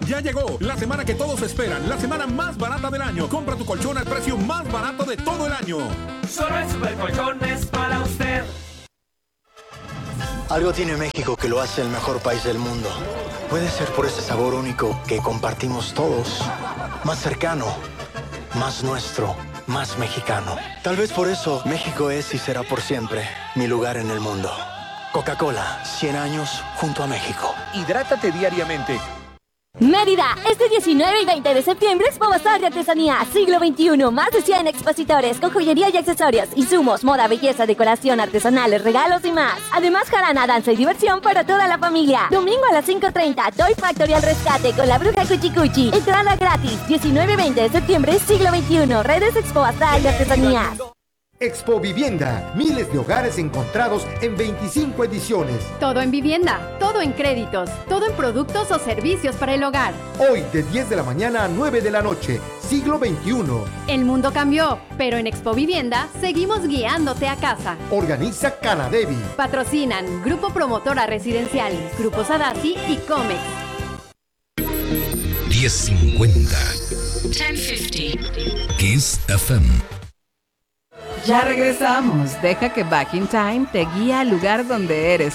Ya llegó la semana que todos esperan, la semana más barata del año. Compra tu colchón al precio más barato de todo el año. Solo en Supercolchones para usted. Algo tiene México que lo hace el mejor país del mundo. Puede ser por ese sabor único que compartimos todos. Más cercano, más nuestro, más mexicano. Tal vez por eso México es y será por siempre mi lugar en el mundo. Coca-Cola, 100 años junto a México. Hidrátate diariamente. Mérida, este 19 y 20 de septiembre, Expo Bazar de Artesanía, siglo XXI, más de 100 expositores con joyería y accesorios, insumos, moda, belleza, decoración, artesanales, regalos y más. Además, jarana, danza y diversión para toda la familia. Domingo a las 5:30, Toy Factory al rescate con la bruja Cuchi Cuchi. Entrada gratis, 19 y 20 de septiembre, siglo XXI, redes Expo Bazar de Artesanía. Expo Vivienda, miles de hogares encontrados en 25 ediciones. Todo en vivienda, todo en créditos, todo en productos o servicios para el hogar. Hoy de 10 de la mañana a 9 de la noche, siglo XXI. El mundo cambió, pero en Expo Vivienda seguimos guiándote a casa. Organiza Canadevi. Patrocinan Grupo Promotora Residencial, Grupo Sadasi y Comex. 1050. 1050. Kiss FM. Ya regresamos. Deja que Back in Time te guíe al lugar donde eres